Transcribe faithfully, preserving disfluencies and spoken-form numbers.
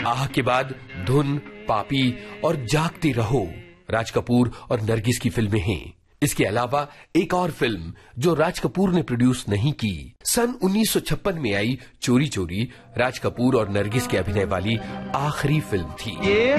आह के बाद धुन, पापी और जागते रहो राज कपूर और नरगिस की फिल्में हैं। इसके अलावा एक और फिल्म जो राज कपूर ने प्रोड्यूस नहीं की, सन उन्नीस सौ छप्पन में आई चोरी चोरी, राज कपूर और नरगिस के अभिनय वाली आखिरी फिल्म थी।